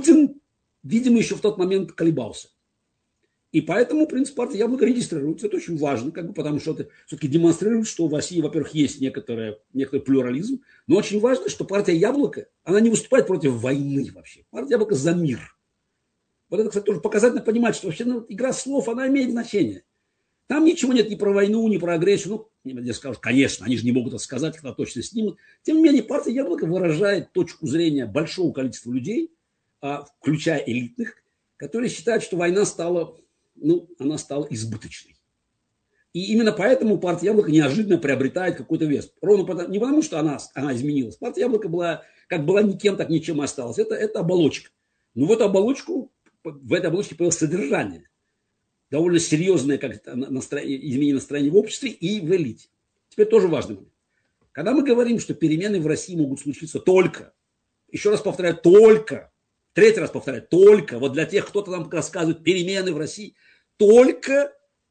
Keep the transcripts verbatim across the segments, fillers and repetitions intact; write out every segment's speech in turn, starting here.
Путин, видимо, еще в тот момент колебался. И поэтому, в принципе, партия Яблоко регистрируется. Это очень важно, как бы, потому что это все-таки демонстрирует, что в России, во-первых, есть некоторый, некоторый плюрализм, но очень важно, что партия Яблоко, она не выступает против войны вообще. Партия Яблоко за мир. Вот это, кстати, тоже показательно понимать, что вообще ну, игра слов, она имеет значение. Там ничего нет ни про войну, ни про агрессию. Ну, я скажу, конечно, они же не могут это сказать, когда точно снимут. Тем не менее, партия Яблоко выражает точку зрения большого количества людей, включая элитных, которые считают, что война стала... ну, она стала избыточной. И именно поэтому партия Яблоко неожиданно приобретает какой-то вес. Ровно потому, не потому, что она, она изменилась. Партия Яблоко была, как была никем, так ничем и осталась. Это, это оболочка. Но в эту оболочку, в этой оболочке появилось содержание. Довольно серьезное как настроение, изменение настроения в обществе и в элите. Теперь тоже важный момент. Когда мы говорим, что перемены в России могут случиться только, еще раз повторяю, только, третий раз повторяю, только, вот для тех, кто-то нам рассказывает перемены в России, только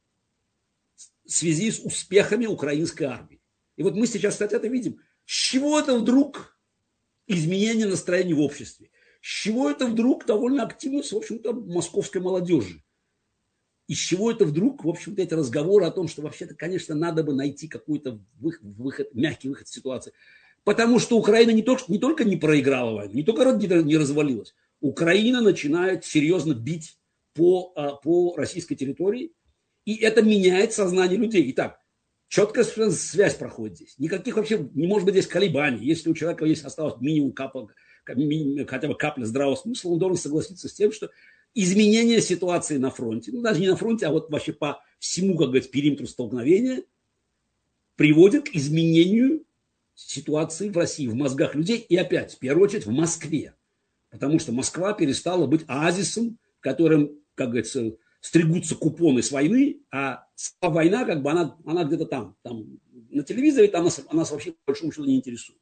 в связи с успехами украинской армии. И вот мы сейчас, кстати, это видим. С чего это вдруг изменение настроения в обществе? С чего это вдруг довольно активность, в общем-то, московской молодежи? Из чего это вдруг, в общем-то, эти разговоры о том, что вообще-то, конечно, надо бы найти какой-то выход, выход, мягкий выход из ситуации. Потому что Украина не только не, только не проиграла войну, не только не развалилась. Украина начинает серьезно бить по, по российской территории, и это меняет сознание людей. Итак, четкая связь проходит здесь. Никаких вообще не может быть здесь колебаний. Если у человека есть осталось минимум капля, хотя бы капля здравого смысла, он должен согласиться с тем, что изменение ситуации на фронте, ну даже не на фронте, а вот вообще по всему, как говорится, периметру столкновения, приводит к изменению ситуации в России, в мозгах людей, и опять, в первую очередь, в Москве. Потому что Москва перестала быть оазисом, в котором, как говорится, стригутся купоны с войны, а война, как бы, она, она где-то там, там, на телевизоре, там нас, нас вообще, по большому счету, не интересует.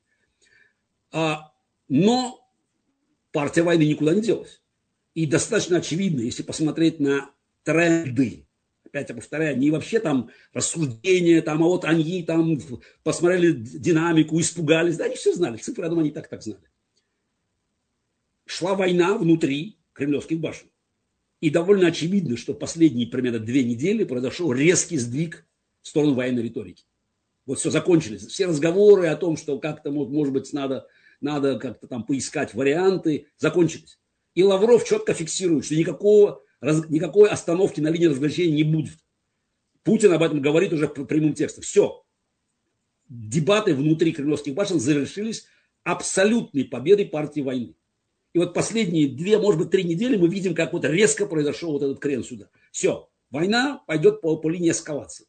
А, но партия войны никуда не делась. И достаточно очевидно, если посмотреть на тренды, опять я повторяю, не вообще там рассуждения, там, а вот они там посмотрели динамику, испугались, да, они все знали, цифры, я думаю, они так так знали. Шла война внутри кремлевских башен. И довольно очевидно, что последние примерно две недели произошел резкий сдвиг в сторону военной риторики. Вот все, закончились. Все разговоры о том, что как-то, может быть, надо, надо как-то там поискать варианты, закончились. И Лавров четко фиксирует, что никакого, никакой остановки на линии разграничения не будет. Путин об этом говорит уже прямым текстом. Все. Дебаты внутри кремлевских башен завершились абсолютной победой партии войны. И вот последние две, может быть, три недели мы видим, как вот резко произошел вот этот крен сюда. Все. Война пойдет по, по линии эскалации.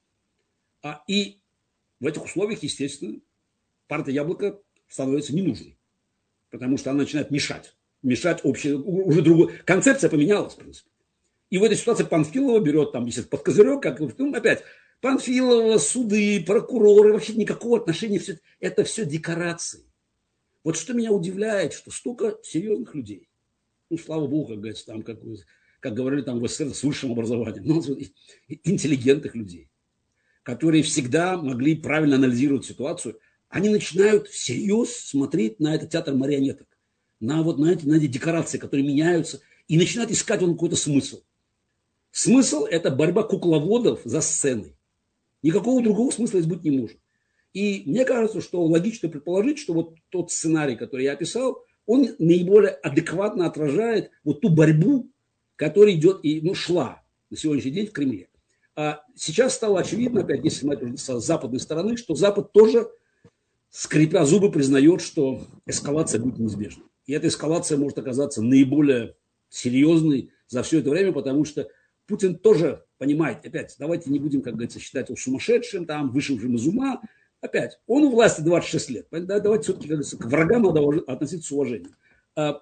А, и в этих условиях, естественно, партия Яблоко становится ненужной. Потому что она начинает мешать. Мешать общее, уже другую. Концепция поменялась, в принципе. И в этой ситуации Панфилова берет там, если под козырек, как ну, опять, Панфилова, суды, прокуроры, вообще никакого отношения, все, это все декорации. Вот что меня удивляет, что столько серьезных людей, ну, слава богу, как говорится, там, как, как говорили там в СССР, с высшим образованием, ну, интеллигентных людей, которые всегда могли правильно анализировать ситуацию, они начинают всерьез смотреть на этот театр марионеток, на, вот, на, эти, на эти декорации, которые меняются, и начинают искать он какой-то смысл. Смысл – это борьба кукловодов за сценой. Никакого другого смысла здесь быть не может. И мне кажется, что логично предположить, что вот тот сценарий, который я описал, он наиболее адекватно отражает вот ту борьбу, которая идет и ну, шла на сегодняшний день в Кремле. А сейчас стало очевидно, опять, если смотреть с западной стороны, что Запад тоже, скрипя зубы, признает, что эскалация будет неизбежна. И эта эскалация может оказаться наиболее серьезной за все это время, потому что Путин тоже понимает, опять, давайте не будем, как говорится, считать его сумасшедшим, там, вышедшим из ума. Опять, он у власти двадцать шесть лет. Давайте все-таки, как говорится, к врагам надо относиться с уважением. А,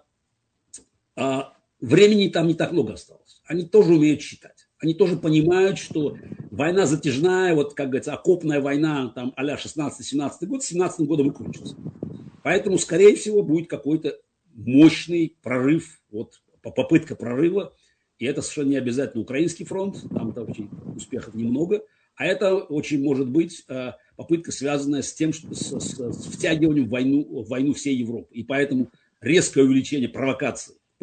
а, времени там не так много осталось. Они тоже умеют считать. Они тоже понимают, что война затяжная, вот, как говорится, окопная война, там, а-ля шестнадцатый-семнадцатый год, семнадцатым годом выкончится. Поэтому, скорее всего, будет какой-то мощный прорыв, вот, попытка прорыва. И это совершенно не обязательно украинский фронт, там вообще успехов немного. А это очень может быть попытка, связанная с тем, что с, с, с втягиванием в войну, в войну всей Европы. И поэтому резкое увеличение провокаций